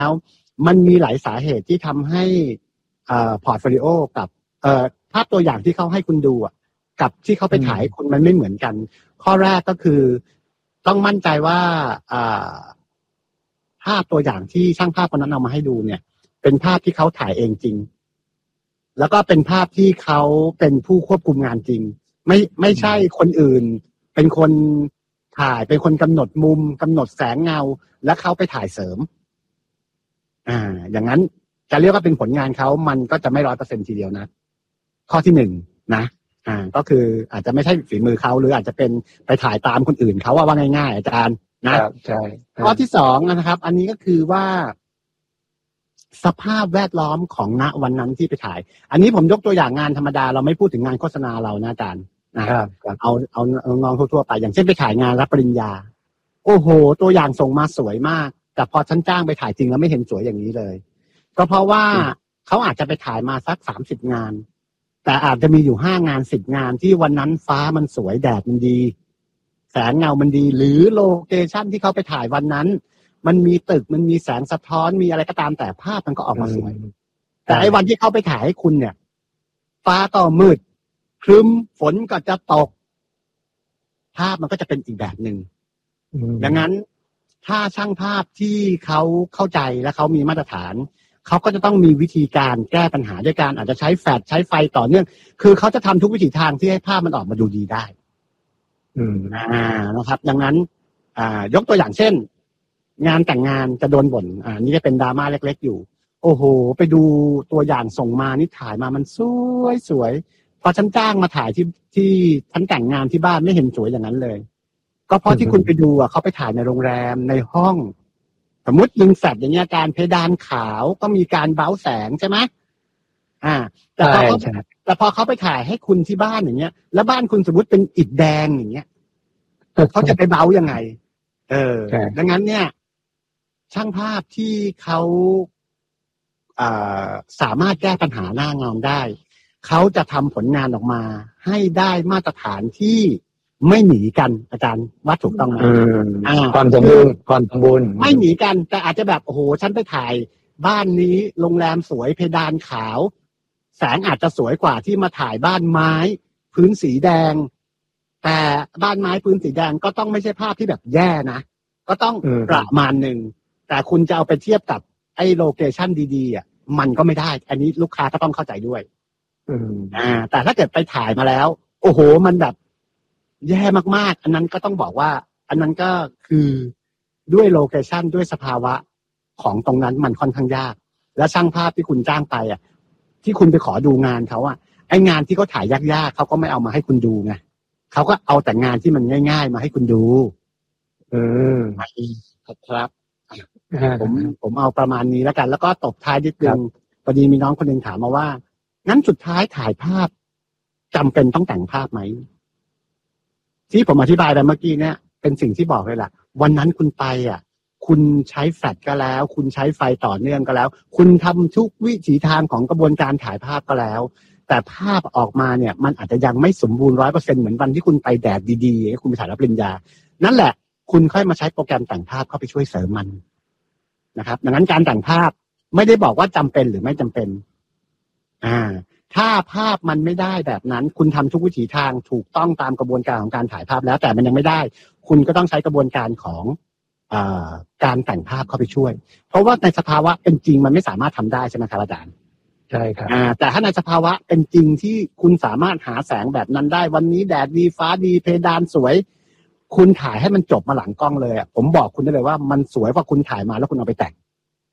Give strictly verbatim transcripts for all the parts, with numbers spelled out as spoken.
แล้วมันมีหลายสาเหตุที่ทำให้เอ่อพอร์ตโฟลิโอกับเอ่อภาพตัวอย่างที่เขาให้คุณดูอ่ะกับที่เขาไปถ่ายคุณมันไม่เหมือนกันข้อแรกก็คือต้องมั่นใจว่าอ่าภาพตัวอย่างที่ช่างภาพคนนั้นเอามาให้ดูเนี่ยเป็นภาพที่เขาถ่ายเองจริงแล้วก็เป็นภาพที่เขาเป็นผู้ควบคุมงานจริงไม่ไม่ใช่คนอื่นเป็นคนถ่ายเป็นคนกำหนดมุมกำหนดแสงเงาแล้วเขาไปถ่ายเสริมอ่าอย่างนั้นจะเรียกว่าเป็นผลงานเขามันก็จะไม่ร้อยเปอร์เซ็นต์ทีเดียวนะข้อที่หนึ่งนะอ่าก็คืออาจจะไม่ใช่ฝีมือเขาหรืออาจจะเป็นไปถ่ายตามคนอื่นเขาว่าว่าง่ายๆอาจารย์นะใช่ข้อที่สองนะครับอันนี้ก็คือว่าสภาพแวดล้อมของณวันนั้นที่ไปถ่ายอันนี้ผมยกตัวอย่างงานธรรมดาเราไม่พูดถึงงานโฆษณาเรานะอาจารย์นะครับเอาเอาเอาน้องทั่วๆไปอย่างเช่นไปถ่ายงานรับปริญญาโอ้โหตัวอย่างส่งมาสวยมากแต่พอฉันจ้างไปถ่ายจริงแล้วไม่เห็นสวยอย่างนี้เลยก็เพราะว่าเขาอาจจะไปถ่ายมาสักสามสิบงานแต่อาจจะมีอยู่ห้างานสิบงานที่วันนั้นฟ้ามันสวยแดดมันดีแสงเงามันดีหรือโลเคชั่นที่เขาไปถ่ายวันนั้นมันมีตึกมันมีแสงสะท้อนมีอะไรก็ตามแต่ภาพมันก็ออกมาสวยแต่ไอ้วันที่เขาไปถ่ายให้คุณเนี่ยฟ้าก็มืดครึ้มฝนก็จะตกภาพมันก็จะเป็นอีกแบบหนึ่งดังนั้นถ้าช่างภาพที่เขาเข้าใจและเขามีมาตรฐานเขาก็จะต้องมีวิธีการแก้ปัญหาด้วยการอาจจะใช้แฟลชใช้ไฟต่อเนื่องคือเขาจะทำทุกวิถีทางที่ให้ภาพมันออกมาดูดีได้อืมอ่านะครับดังนั้นอ่ายกตัวอย่างเช่นงานแต่งงานจะโดนบ่นอ่านี่จะเป็นดราม่าเล็กๆอยู่โอ้โหไปดูตัวอย่างส่งมานี่ถ่ายมามันสวยสวยพอฉันจ้างมาถ่ายที่ที่ฉันแต่งงานที่บ้านไม่เห็นสวยอย่างนั้นเลยก็เพราะที่คุณไปดูอ่ะเขาไปถ่ายในโรงแรมในห้องสมมติยิงแฟลชอย่างเงี้ยการเพดานขาวก็มีการเบ้าแสงใช่ไหมอ่าแต่พอเขาแต่พอเขาไปถ่ายให้คุณที่บ้านอย่างเงี้ยแล้วบ้านคุณสมมติเป็นอิฐแดงอย่างเงี้ยเขาจะไปเบ้ายังไงเออดังนั้นเนี่ยช่างภาพที่เขาอ่าสามารถแก้ปัญหาหน้างานได้เขาจะทำผลงานออกมาให้ได้มาตรฐานที่ไม่หนีกันอาจารย์ว่าถูกต้องไหมความสมบูรณ์ความสมบูรณ์ไม่หนีกันแต่อาจจะแบบโอ้โหฉันไปถ่ายบ้านนี้โรงแรมสวยเพดานขาวแสงอาจจะสวยกว่าที่มาถ่ายบ้านไม้พื้นสีแดงแต่บ้านไม้พื้นสีแดงก็ต้องไม่ใช่ภาพที่แบบแย่นะก็ต้องประมาณหนึ่งแต่คุณจะเอาไปเทียบกับไอ้โลเคชั่นดีๆอ่ะมันก็ไม่ได้อันนี้ลูกค้าก็ต้องเข้าใจด้วยอ่าแต่ถ้าเกิดไปถ่ายมาแล้วโอ้โหมันแบบแย่มากๆอันนั้นก็ต้องบอกว่าอันนั้นก็คือด้วยโลเคชั่นด้วยสภาวะของตรงนั้นมันค่อนข้างยากและช่างภาพที่คุณจ้างไปอ่ะที่คุณไปขอดูงานเขาอ่ะไองานที่เขาถ่ายยากๆเขาก็ไม่เอามาให้คุณดูไงเขาก็เอาแต่งานที่มันง่ายๆมาให้คุณดูเออครับผมผมเอาประมาณนี้แล้วกันแล้วก็ตบท้ายนิดนึงพอดีมีน้องคนนึงถามมาว่างั้นสุดท้ายถ่ายภาพจำเป็นต้องแต่งภาพไหมที่ผมอธิบายไปเมื่อกี้เนี่ยเป็นสิ่งที่บอกเลยล่ะวันนั้นคุณไปอ่ะคุณใช้แฟลชก็แล้วคุณใช้ไฟต่อเนื่องก็แล้วคุณทำทุกวิถีทางของกระบวนการถ่ายภาพก็แล้วแต่ภาพออกมาเนี่ยมันอาจจะยังไม่สมบูรณ์ร้อยเปอร์เซ็นต์เหมือนวันที่คุณไปแดดดีๆคุณไปถ่ายรับปริญญานั่นแหละคุณค่อยมาใช้โปรแกรมแต่งภาพเข้าไปช่วยเสริมมันนะครับดังนั้นการแต่งภาพไม่ได้บอกว่าจำเป็นหรือไม่จำเป็นอ่าถ้าภาพมันไม่ได้แบบนั้นคุณทำทุกวิถีทางถูกต้องตามกระบวนการของการถ่ายภาพแล้วแต่มันยังไม่ได้คุณก็ต้องใช้กระบวนการของอ่าการแต่งภาพเข้าไปช่วยเพราะว่าในสภาวะเป็นจริงมันไม่สามารถทำได้ใช่ไหมครับอาจารย์ใช่ครับอ่าแต่ถ้าในสภาวะเป็นจริงที่คุณสามารถหาแสงแบบนั้นได้วันนี้แดดดีฟ้าดีเพดานสวยคุณถ่ายให้มันจบมาหลังกล้องเลยอ่ะผมบอกคุณได้เลยว่ามันสวยกว่าคุณถ่ายมาแล้วคุณเอาไปแต่ง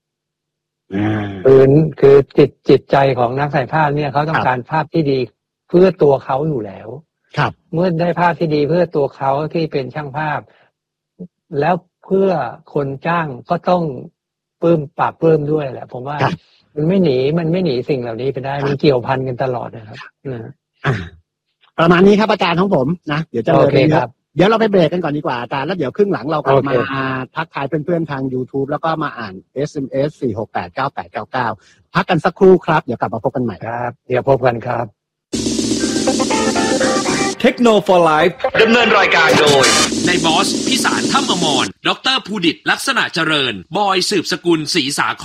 คือคือจิตจิตใจของนักถ่ายภาพเนี่ยเขาต้องการภาพที่ดีเพื่อตัวเขาอยู่แล้วครับเมื่อได้ภาพที่ดีเพื่อตัวเขาที่เป็นช่างภาพแล้วเพื่อคนจ้างก็ต้องปลื้มปราบปลื้มด้วยแหละผมว่ามันไม่หนีมันไม่หนีสิ่งเหล่านี้ไปได้มันเกี่ยวพันกันตลอดนะครับนะประมาณนี้ครับอาจารย์ของผมนะเดี๋ยวจะเลยครับเดี๋ยวเราไปเบรกกันก่อนดีกว่าอาจารย์แล้วเดี๋ยวครึ่งหลังเรากลับมาทักทายเพื่อนๆทาง YouTube แล้วก็มาอ่าน เอส เอ็ม เอส สี่ หก แปด เก้า แปด เก้า เก้าพักกันสักครู่ครับเดี๋ยวกลับมาพบกันใหม่ครับเดี๋ยวพบกันครับเทคโนโลยี Life ดำเนินรายการโดยนายบอสพิสารถ้ำอมรดรภูดิตลักษณะเจริญบอยสืบสกุลศรีสาค